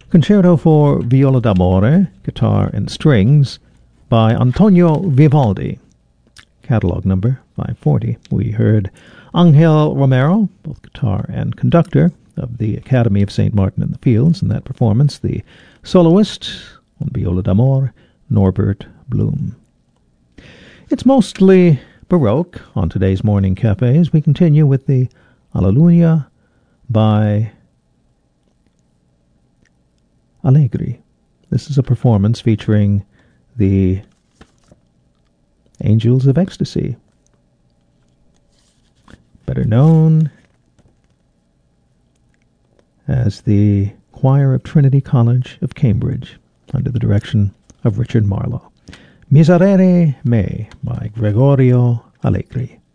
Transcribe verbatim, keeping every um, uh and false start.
Concerto for Viola d'Amore, guitar and strings, by Antonio Vivaldi. Catalog number five forty. We heard Angel Romero, both guitar and conductor, of the Academy of Saint Martin in the Fields, in that performance. The soloist on Viola d'Amore, Norbert Blum. It's mostly Baroque on today's Morning Cafe as we continue with the Alleluia by Allegri. This is a performance featuring the Angels of Ecstasy, better known as the Choir of Trinity College of Cambridge, under the direction of Richard Marlowe. Miserere Me by Gregorio Allegri.